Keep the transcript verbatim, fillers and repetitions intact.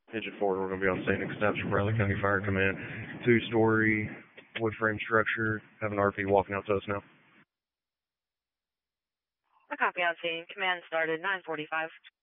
Engine Ford, we're going to be on scene. Next steps from Bradley County Fire Command. Two-story wood frame structure. Have an R P walking out to us now. A copy on scene. Command started nine forty-five.